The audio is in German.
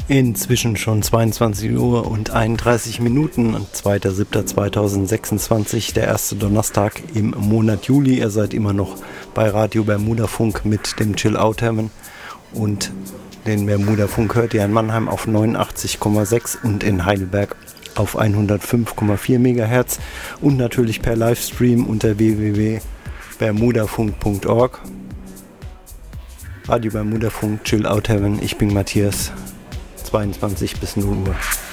Inzwischen schon 22 Uhr und 31 Minuten, 2.7.2026, der erste Donnerstag im Monat Juli. Ihr seid immer noch bei Radio Bermuda Funk mit dem Chill Out Heaven, und den Bermuda Funk hört ihr in Mannheim auf 89,6 und in Heidelberg auf 105,4 MHz und natürlich per Livestream unter www.bermudafunk.org. Radio Bermuda Funk, Chill Out Heaven, ich bin Matthias, 22 bis 0 Uhr.